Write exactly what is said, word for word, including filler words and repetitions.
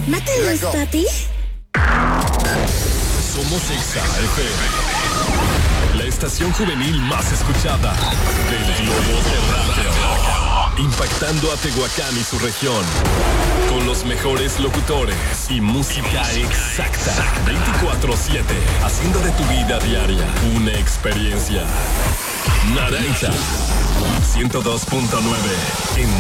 Mátalos, papi. Somos Exa F M, la estación juvenil más escuchada del globo terráqueo, impactando a Tehuacán y su región, con los mejores locutores y música exacta, veinticuatro siete, haciendo de tu vida diaria una experiencia. Naranja ciento dos punto nueve en